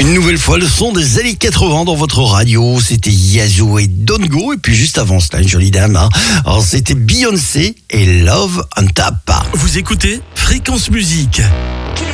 Une nouvelle fois, le son des années 80 dans votre radio. C'était Yazoo et Don't Go. Et puis juste avant cela, une jolie dame. Alors c'était Beyoncé et Love on Tap. Vous écoutez Fréquence Musique.